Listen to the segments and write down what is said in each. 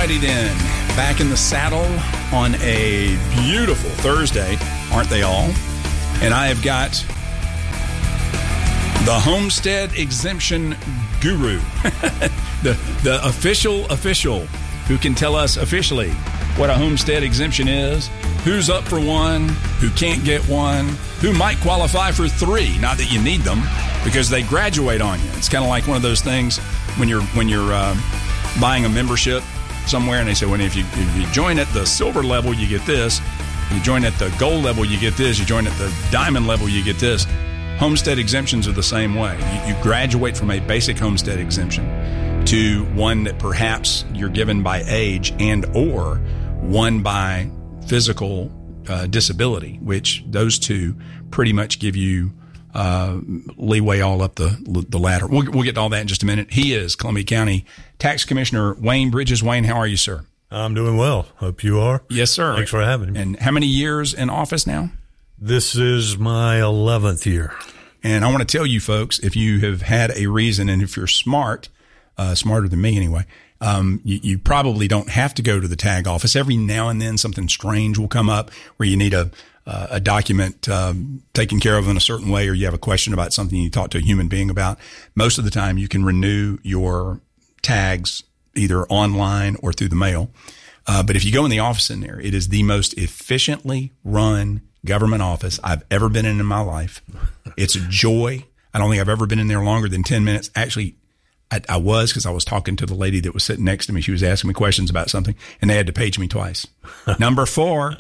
Alrighty then, back in the saddle on a beautiful Thursday, aren't they all? And I have got the homestead exemption guru, the official who can tell us officially what a homestead exemption is, who's up for one, who can't get one, who might qualify for three. Not that you need them, because they graduate on you. It's kind of like one of those things when you're buying a membership somewhere, and they say, well, if you join at the silver level, you get this. You join at the gold level, you get this. You join at the diamond level, you get this. Homestead exemptions are the same way. You graduate from a basic homestead exemption to one that perhaps you're given by age and or one by physical disability, which those two pretty much give you leeway all up the ladder. We'll get to all that in just a minute. He is Columbia County Tax Commissioner Wayne Bridges. Wayne, how are you, sir? I'm doing well. Hope you are. Yes, sir. Thanks for having me. And how many years in office now? This is my 11th year. And I want to tell you folks, if you have had a reason, and if you're smart, smarter than me anyway, you probably don't have to go to the tag office. Every now and then something strange will come up where you need a document taken care of in a certain way, or you have a question about something you talk to a human being about. Most of the time you can renew your tags either online or through the mail. But if you go in the office in there, it is the most efficiently run government office I've ever been in my life. It's a joy. I don't think I've ever been in there longer than 10 minutes. Actually, I was, because I was talking to the lady that was sitting next to me. She was asking me questions about something, and they had to page me twice. Number four,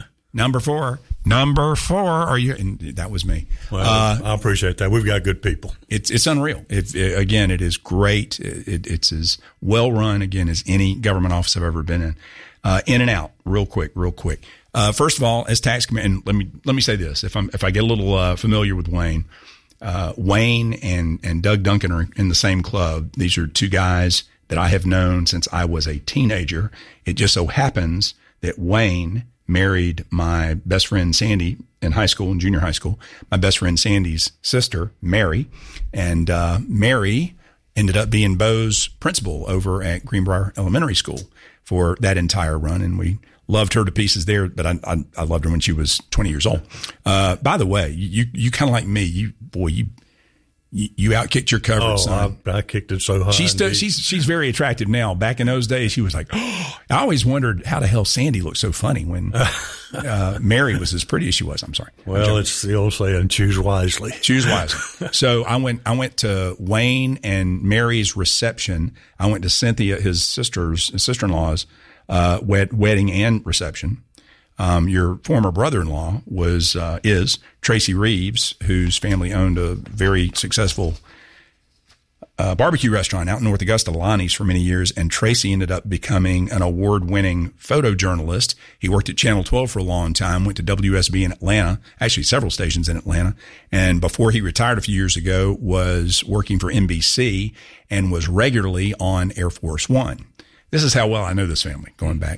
are you? And that was me. Well, I appreciate that. We've got good people. It's unreal. Again, it is great. It's as well run, again, as any government office I've ever been in. In and out, real quick. First of all, as tax commissioner, and let me say this: if I get a little familiar with Wayne, Wayne and Doug Duncan are in the same club. These are two guys that I have known since I was a teenager. It just so happens that Wayne married my best friend Sandy in high school, in junior high school, my best friend Sandy's sister, Mary. And Mary ended up being Bo's principal over at Greenbrier Elementary School for that entire run. And we loved her to pieces there, but I loved her when she was 20 years old. By the way, you kind of like me. You outkicked your coverage, son. I kicked it so high. She's very attractive now. Back in those days, she was like, oh, I always wondered how the hell Sandy looked so funny when Mary was as pretty as she was. I'm sorry. Well, it's the old saying, choose wisely. Choose wisely. So I went to Wayne and Mary's reception. I went to Cynthia, his sister-in-law's wedding and reception. Your former brother-in-law is Tracy Reeves, whose family owned a very successful barbecue restaurant out in North Augusta, Lonnie's, for many years. And Tracy ended up becoming an award-winning photojournalist. He worked at Channel 12 for a long time, went to WSB in Atlanta, actually several stations in Atlanta. And before he retired a few years ago, was working for NBC and was regularly on Air Force One. This is how well I know this family going back.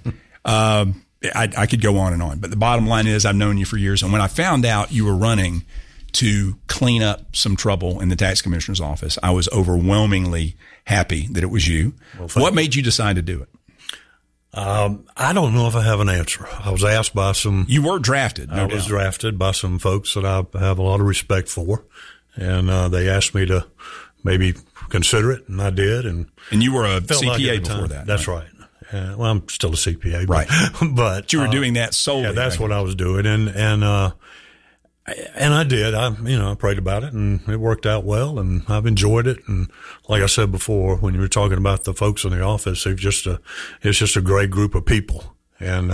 I could go on and on, but the bottom line is I've known you for years. And when I found out you were running to clean up some trouble in the tax commissioner's office, I was overwhelmingly happy that it was you. Well, what made you decide to do it? I don't know if I have an answer. I was asked by some. You were drafted. I was drafted by some folks that I have a lot of respect for, and they asked me to maybe consider it, and I did. And you were a CPA before that. That's right. Well, I'm still a CPA, right? But you were doing that solely. Yeah, that's what I was doing, and I did. I prayed about it, and it worked out well, and I've enjoyed it. And like I said before, when you were talking about the folks in the office, it's just a great group of people, and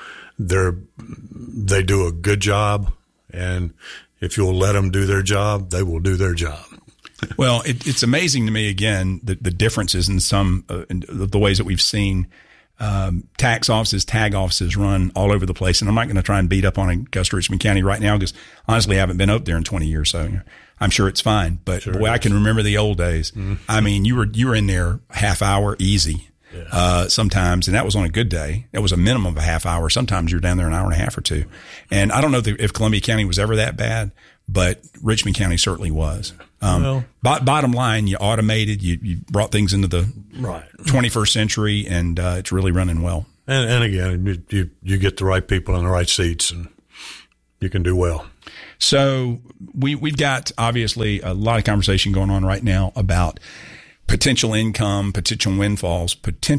they do a good job. And if you'll let them do their job, they will do their job. Well, it's amazing to me, again, the differences in some of the ways that we've seen tax offices, tag offices run all over the place. And I'm not going to try and beat up on Augusta Richmond County right now because honestly, I haven't been up there in 20 years. So I'm sure it's fine. But sure, boy, I can remember the old days. Mm-hmm. I mean, you were in there half hour easy. Yeah. Sometimes, and that was on a good day. That was a minimum of a half hour. Sometimes you're down there an hour and a half or two. And I don't know if Columbia County was ever that bad, but Richmond County certainly was. Bottom line, you automated, you brought things into the 21st century, and it's really running well. And again, you get the right people in the right seats, and you can do well. So we've got obviously a lot of conversation going on right now about potential income, potential windfalls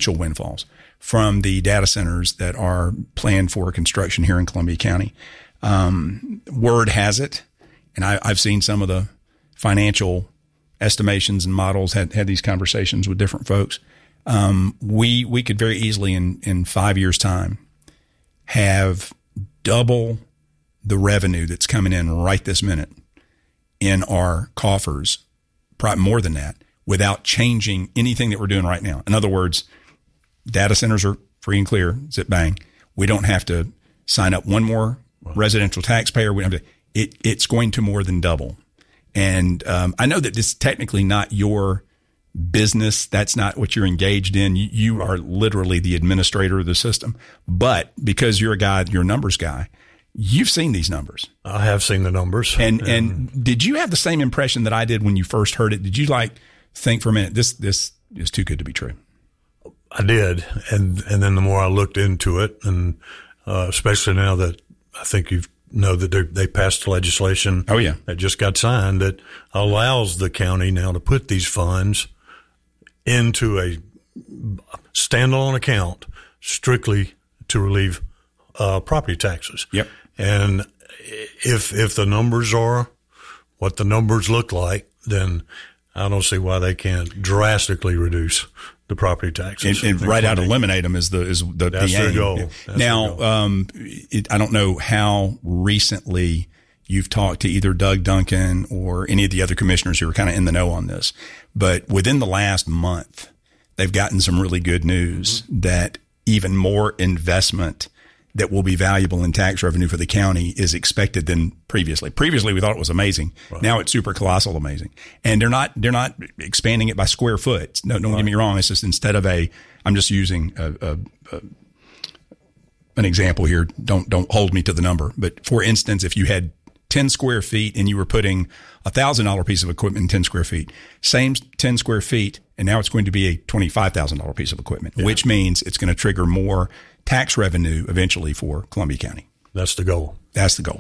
from the data centers that are planned for construction here in Columbia County. Word has it, and I've seen some of the financial estimations and models, had these conversations with different folks. We could very easily in 5 years' time have double the revenue that's coming in right this minute in our coffers, probably more than that, without changing anything that we're doing right now. In other words, data centers are free and clear, zip bang. We don't have to sign up one more residential taxpayer. We don't have to, it's going to more than double. And I know that this is technically not your business. That's not what you're engaged in. You are literally the administrator of the system. But because you're a numbers guy, you've seen these numbers. I have seen the numbers. And did you have the same impression that I did when you first heard it? Did you think for a minute, this is too good to be true? I did. And then the more I looked into it, and especially now that I think you know that they passed legislation that just got signed that allows the county now to put these funds into a standalone account strictly to relieve property taxes. Yep. And if the numbers are what the numbers look like, then I don't see why they can't drastically reduce the property taxes. And right out eliminate them is the That's aim. Their goal. Now, I don't know how recently you've talked to either Doug Duncan or any of the other commissioners who are kind of in the know on this, but within the last month, they've gotten some really good news that even more investment that will be valuable in tax revenue for the county is expected than previously. Previously, we thought it was amazing. Right. Now it's super colossal amazing. And they're not expanding it by square foot. No, don't get me wrong. It's just instead of I'm just using an example here. Don't hold me to the number. But for instance, if you had 10 square feet and you were putting $1,000 piece of equipment in 10 square feet, same 10 square feet, and now it's going to be a $25,000 piece of equipment, which means it's going to trigger more tax revenue eventually for Columbia County. That's the goal. That's the goal.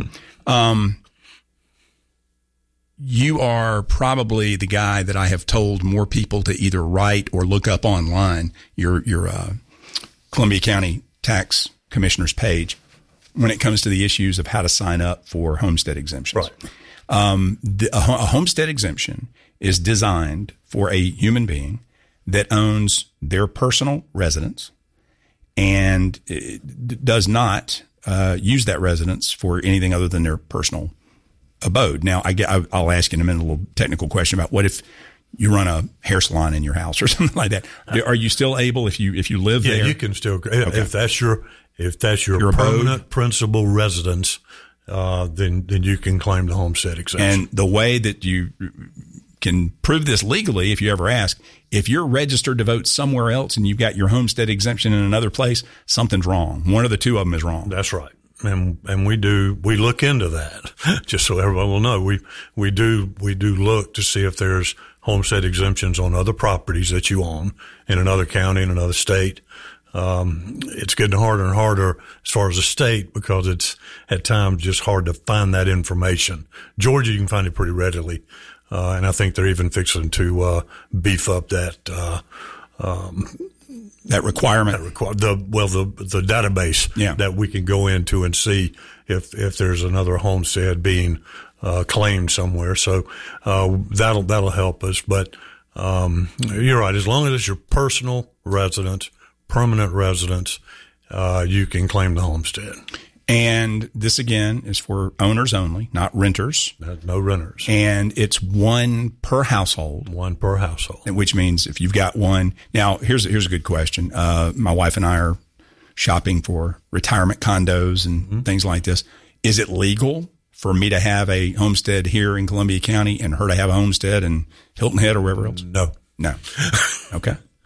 You are probably the guy that I have told more people to either write or look up online your Columbia County Tax Commissioner's page when it comes to the issues of how to sign up for homestead exemptions. Right. A homestead exemption is designed for a human being that owns their personal residence and does not use that residence for anything other than their personal abode. Now, I'll ask you in a minute a little technical question about what if you run a hair salon in your house or something like that. Are you still able if you live there? Yeah, you can still. Okay. If that's your permanent principal residence, then you can claim the homestead exemption. And the way that you can prove this legally, if you ever ask, if you're registered to vote somewhere else and you've got your homestead exemption in another place, something's wrong. One of the two of them is wrong. That's right. And we look into that just so everyone will know. We do look to see if there's homestead exemptions on other properties that you own in another county, in another state. It's getting harder and harder as far as the state because it's at times just hard to find that information. Georgia, you can find it pretty readily. And I think they're even fixing to beef up that requirement. The database that we can go into and see if there's another homestead being claimed somewhere. So that'll help us. But you're right. As long as it's your personal residence, permanent residence, you can claim the homestead. And this, again, is for owners only, not renters. No renters. And it's one per household. One per household. Which means if you've got one. Now, here's a good question. My wife and I are shopping for retirement condos and things like this. Is it legal for me to have a homestead here in Columbia County and her to have a homestead in Hilton Head or wherever else? No. Okay.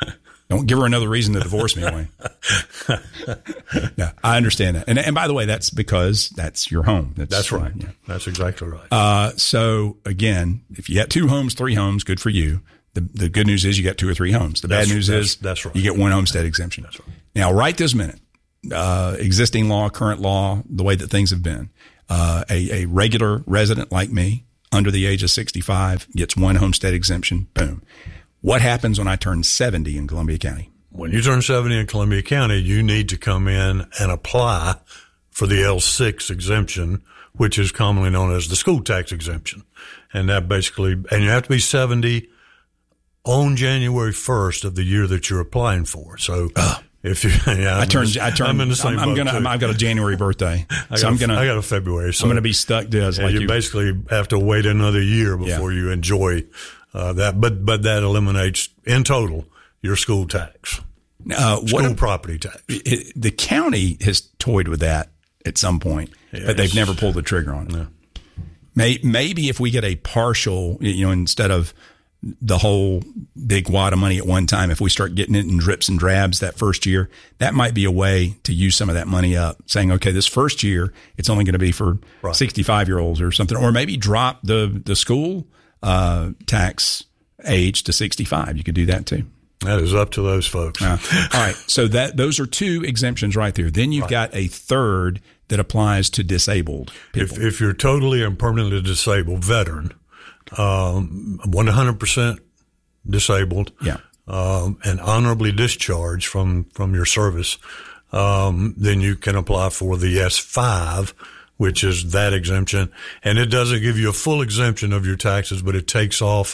Don't give her another reason to divorce me, Wayne. No, I understand that. And by the way, that's because that's your home. That's right. Yeah. That's exactly right. So again, if you got 2 homes, 3 homes, good for you. The good news is you got 2 or 3 homes. The bad news is that's right. You get 1 homestead exemption. That's right. Now, right this minute, existing law, current law, the way that things have been, a regular resident like me under the age of 65 gets 1 homestead exemption. Boom. What happens when I turn 70 in Columbia County? When you turn 70 in Columbia County, you need to come in and apply for the L6 exemption, which is commonly known as the school tax exemption. And that basically, and you have to be 70 on January 1st of the year that you're applying for. So if you, I'm in the same boat too. I've got a January birthday. I got a February. So I'm going to be stuck. You basically have to wait another year before you enjoy that, but that eliminates in total your school tax, school property tax. The county has toyed with that at some point, but they've never pulled the trigger on it. No. Maybe if we get a partial, instead of the whole big wad of money at one time, if we start getting it in drips and drabs that first year, that might be a way to use some of that money up, saying, okay, this first year, it's only going to be for 65-year-olds or something, or maybe drop the school tax age to 65. You could do that too. That is up to those folks. All right. So those are 2 exemptions right there. Then you've got a third that applies to disabled people. If you're totally and permanently disabled, veteran, 100% disabled, and honorably discharged from your service, then you can apply for the S5, which is that exemption. And it doesn't give you a full exemption of your taxes, but it takes off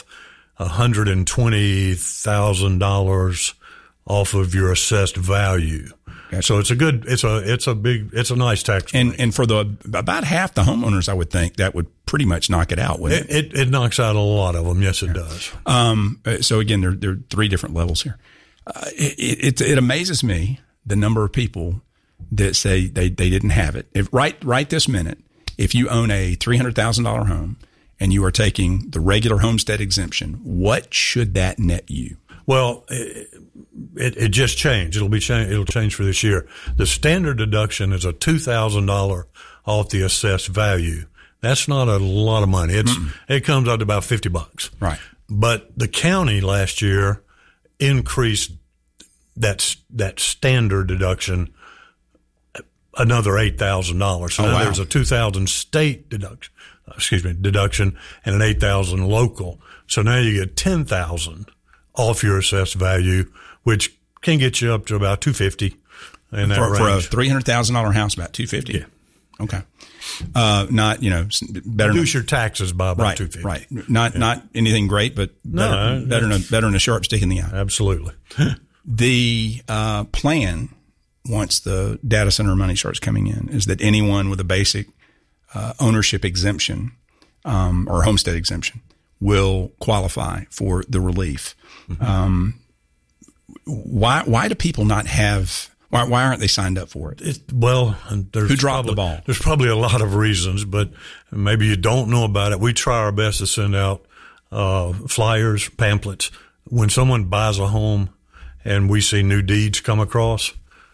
$120,000 off of your assessed value. Gotcha. So it's a nice tax break. And for about half the homeowners, I would think that would pretty much knock it out, wouldn't it? It knocks out a lot of them. Yes, it does. So again, there are 3 different levels here. It amazes me the number of people that say they didn't have it. Right this minute, if you own a $300,000 home and you are taking the regular homestead exemption, what should that net you? Well, it just changed. It'll change for this year. The standard deduction is a $2,000 off the assessed value. That's not a lot of money. It comes out to about $50. Right. But the county last year increased that standard deduction another $8,000. So now there's a $2,000 state deduction and an $8,000 local. So now you get $10,000 off your assessed value, which can get you up to about $250 in that range. For a $300,000 house, about $250. Yeah. Okay. Not, better. Reduce your taxes by about $250. Right. Not anything great, but better than a sharp stick in the eye. Absolutely. The plan, once the data center money starts coming in, is that anyone with a basic ownership exemption or homestead exemption will qualify for the relief. Mm-hmm. Why do people not have? Why aren't they signed up for it? Who dropped the ball? There's probably a lot of reasons, but maybe you don't know about it. We try our best to send out flyers, pamphlets. When someone buys a home and we see new deeds come across,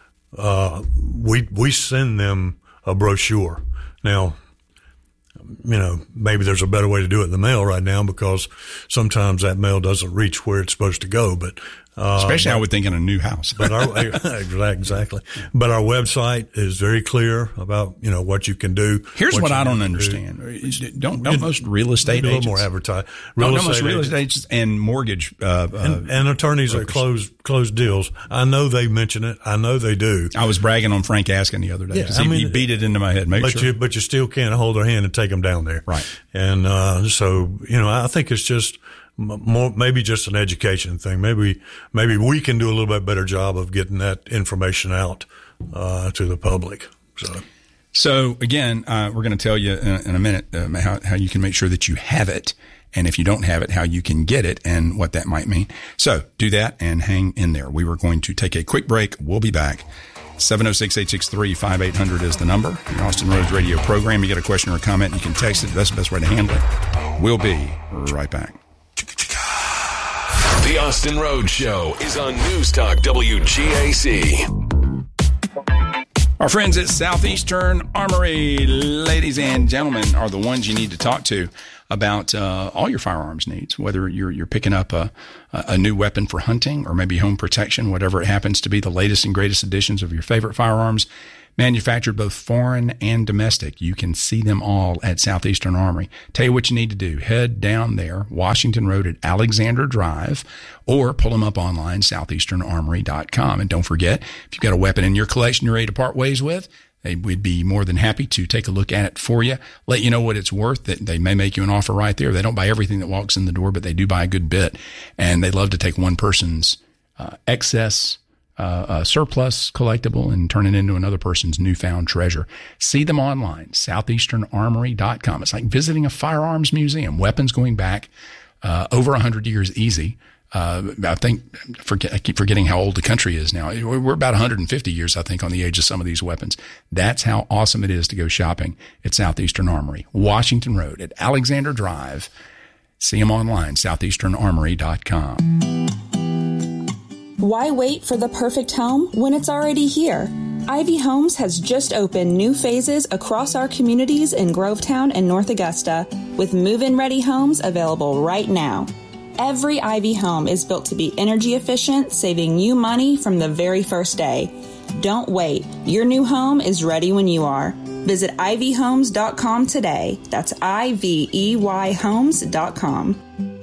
we send them a brochure. Now, maybe there's a better way to do it in the mail right now because sometimes that mail doesn't reach where it's supposed to go. But especially, I would think in a new house. But exactly. But our website is very clear about what you can do. Here's what I don't understand. Don't most real estate agents a little more advertise? Real estate agents and mortgage and attorneys that close deals. I know they mention it. I know they do. I was bragging on Frank Askin the other day because he beat it into my head. But you still can't hold their hand and take them down there. Right. And so I think it's just maybe just an education thing. Maybe we can do a little bit better job of getting that information out to the public. So again, we're going to tell you in a minute how you can make sure that you have it, and if you don't have it, how you can get it and what that might mean. So do that and hang in there. We were going to take a quick break. We'll be back. 706-863-5800 is the number. The Austin Roads Radio program. You get a question or a comment, you can text it. That's the best way to handle it. We'll be right back. The Austin Rhodes Show is on News Talk WGAC. Our friends at Southeastern Armory, ladies and gentlemen, are the ones you need to talk to about all your firearms needs, whether you're picking up a new weapon for hunting or maybe home protection, whatever it happens to be, the latest and greatest editions of your favorite firearms, manufactured both foreign and domestic. You can see them all at Southeastern Armory. Tell you what you need to do. Head down there, Washington Road at Alexander Drive, or pull them up online, southeasternarmory.com. And don't forget, if you've got a weapon in your collection you're ready to part ways with, we'd be more than happy to take a look at it for you, let you know what it's worth. That they may make you an offer right there. They don't buy everything that walks in the door, but they do buy a good bit. And they love to take one person's excess surplus collectible and turn it into another person's newfound treasure. See them online, southeasternarmory.com. It's like visiting a firearms museum. Weapons going back over 100 years easy. I keep forgetting how old the country is now. We're about 150 years, I think, on the age of some of these weapons. That's how awesome it is to go shopping at Southeastern Armory, Washington Road at Alexander Drive. See them online, southeasternarmory.com. Why wait for the perfect home when it's already here? Ivy Homes has just opened new phases across our communities in Grovetown and North Augusta, with move-in ready homes available right now. Every Ivy home is built to be energy efficient, saving you money from the very first day. Don't wait. Your new home is ready when you are. Visit ivyhomes.com today. That's IVEYhomes.com.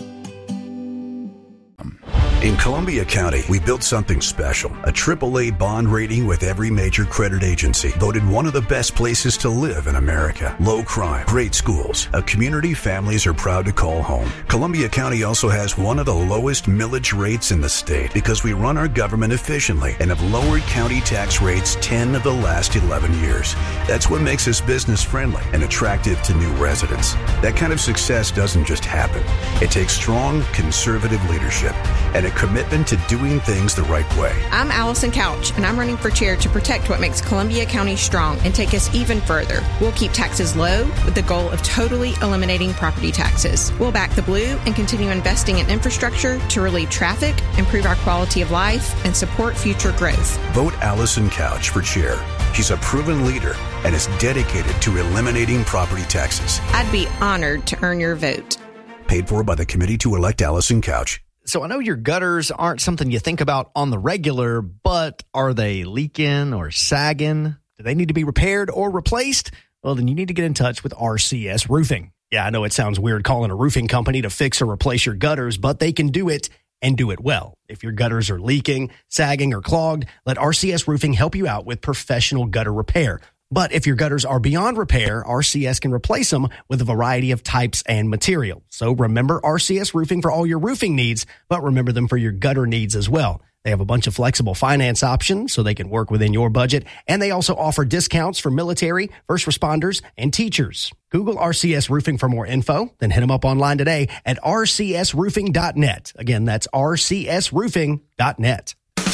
In Columbia County, we built something special. A AAA bond rating with every major credit agency. Voted one of the best places to live in America. Low crime, great schools. A community families are proud to call home. Columbia County also has one of the lowest millage rates in the state because we run our government efficiently and have lowered county tax rates 10 of the last 11 years. That's what makes us business friendly and attractive to new residents. That kind of success doesn't just happen. It takes strong conservative leadership and a commitment to doing things the right way. I'm Allison Couch, and I'm running for chair to protect what makes Columbia County strong and take us even further. We'll keep taxes low with the goal of totally eliminating property taxes. We'll back the blue and continue investing in infrastructure to relieve traffic, improve our quality of life, and support future growth. Vote Allison Couch for chair. She's a proven leader and is dedicated to eliminating property taxes. I'd be honored to earn your vote. Paid for by the committee to elect Allison Couch. So I know your gutters aren't something you think about on the regular, but are they leaking or sagging? Do they need to be repaired or replaced? Well, then you need to get in touch with RCS Roofing. Yeah, I know it sounds weird calling a roofing company to fix or replace your gutters, but they can do it and do it well. If your gutters are leaking, sagging, or clogged, let RCS Roofing help you out with professional gutter repair. But if your gutters are beyond repair, RCS can replace them with a variety of types and materials. So remember RCS Roofing for all your roofing needs, but remember them for your gutter needs as well. They have a bunch of flexible finance options so they can work within your budget, and they also offer discounts for military, first responders, and teachers. Google RCS Roofing for more info, then hit them up online today at rcsroofing.net. Again, that's rcsroofing.net.